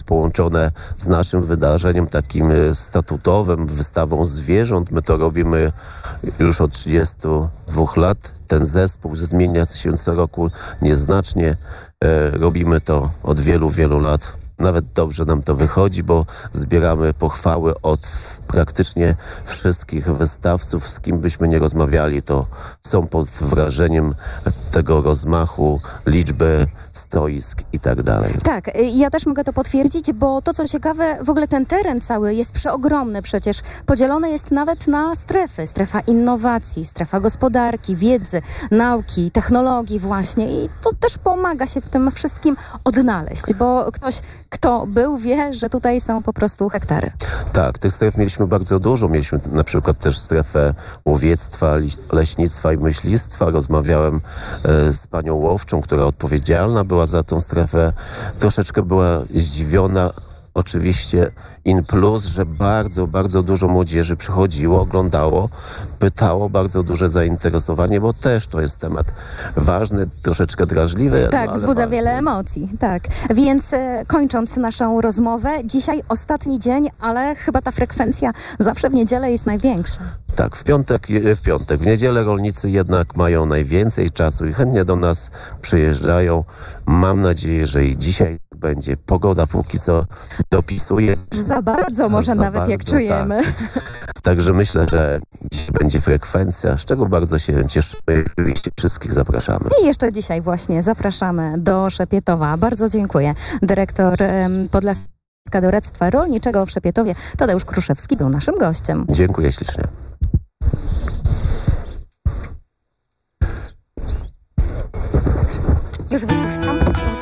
połączone z naszym wydarzeniem takim statutowym, wystawą zwierząt. My to robimy już od 32 lat. Ten zespół zmienia się co roku nieznacznie. Robimy to od wielu, wielu lat. Nawet dobrze nam to wychodzi, bo zbieramy pochwały od praktycznie wszystkich wystawców, z kim byśmy nie rozmawiali, to są pod wrażeniem tego rozmachu, liczby stoisk i tak dalej. Tak, ja też mogę to potwierdzić, bo to, co ciekawe, w ogóle ten teren cały jest przeogromny przecież. Podzielony jest nawet na strefy. Strefa innowacji, strefa gospodarki, wiedzy, nauki, technologii właśnie. I to też pomaga się w tym wszystkim odnaleźć, bo ktoś, kto był, wie, że tutaj są po prostu hektary. Tak, tych stref mieliśmy bardzo dużo. Mieliśmy na przykład też strefę łowiectwa, leśnictwa i myślistwa. Rozmawiałem z panią łowczą, która odpowiedzialna była za tą strefę. Troszeczkę była zdziwiona. Oczywiście in plus, że bardzo, bardzo dużo młodzieży przychodziło, oglądało, pytało, bardzo duże zainteresowanie, bo też to jest temat ważny, troszeczkę drażliwy. Tak, no, ale wzbudza ważny. wiele emocji, tak. Więc kończąc naszą rozmowę, dzisiaj ostatni dzień, ale chyba ta frekwencja zawsze w niedzielę jest największa. Tak, w niedzielę rolnicy jednak mają najwięcej czasu i chętnie do nas przyjeżdżają. Mam nadzieję, że i dzisiaj będzie. Pogoda póki co dopisuje. Za bardzo może Za nawet, jak bardzo, czujemy. Tak. Także myślę, że dziś będzie frekwencja, z czego bardzo się cieszymy. Oczywiście wszystkich zapraszamy. I jeszcze dzisiaj właśnie zapraszamy do Szepietowa. Bardzo dziękuję. Dyrektor Podlaskiego Doradztwa Rolniczego w Szepietowie, Tadeusz Kruszewski, był naszym gościem. Dziękuję ślicznie. Już wypuszczam.